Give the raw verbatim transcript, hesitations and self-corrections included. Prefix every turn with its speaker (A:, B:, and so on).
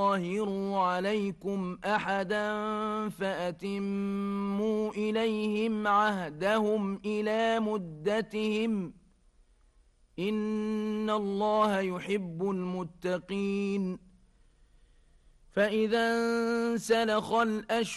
A: تظاهروا عليكم أحدا فأتموا إليهم عهدهم إلى مدتهم إن الله يحب المتقين. فإذا انسلخ الأشهر